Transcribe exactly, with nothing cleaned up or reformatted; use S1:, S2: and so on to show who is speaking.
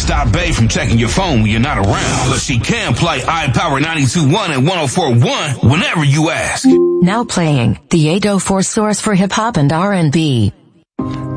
S1: stop Babe from checking your phone when you're not around. But she can play iPower ninety-two point one and one oh four point one whenever you ask.
S2: Now playing the eight oh four source for hip hop and R and B.